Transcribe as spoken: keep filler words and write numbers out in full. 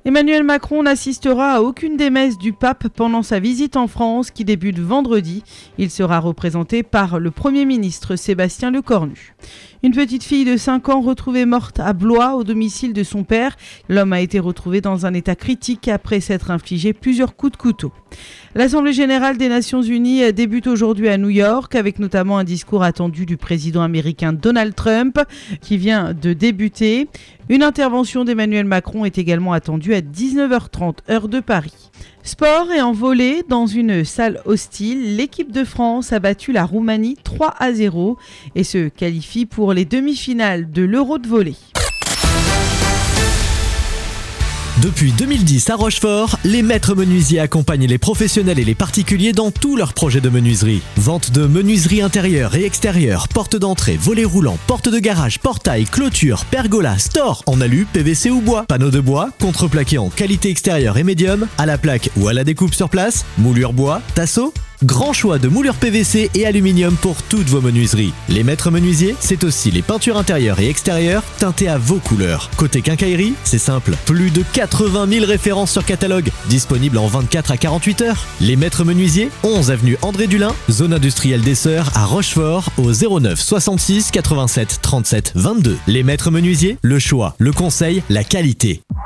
Emmanuel Macron n'assistera à aucune des messes du pape pendant sa visite en France qui débute vendredi. Il sera représenté par le Premier ministre Sébastien Lecornu. Une petite fille de cinq ans retrouvée morte à Blois au domicile de son père. L'homme a été retrouvé dans un état critique après s'être infligé plusieurs coups de couteau. L'Assemblée générale des Nations unies débute aujourd'hui à New York avec notamment un discours attendu du président américain Donald Trump qui vient de débuter. Une intervention d'Emmanuel Macron est également attendue à dix-neuf heures trente heure de Paris. Sport et en volley, dans une salle hostile, l'équipe de France a battu la Roumanie trois à zéro et se qualifie pour les demi-finales de l'Euro de volley. Depuis deux mille dix à Rochefort, les maîtres menuisiers accompagnent les professionnels et les particuliers dans tous leurs projets de menuiserie. Vente de menuiserie intérieure et extérieure, porte d'entrée, volets roulants, porte de garage, portail, clôture, pergola, store en alu, P V C ou bois, panneaux de bois, contreplaqué en qualité extérieure et médium, à la plaque ou à la découpe sur place, moulure bois, tasseau. Grand choix de moulures P V C et aluminium pour toutes vos menuiseries. Les maîtres menuisiers, c'est aussi les peintures intérieures et extérieures teintées à vos couleurs. Côté quincaillerie, c'est simple. Plus de quatre-vingt mille références sur catalogue, disponibles en vingt-quatre à quarante-huit heures. Les maîtres menuisiers, onze avenue André Dulin, zone industrielle des Sœurs à Rochefort au zéro neuf soixante-six quatre-vingt-sept trente-sept vingt-deux. Les maîtres menuisiers, le choix, le conseil, la qualité.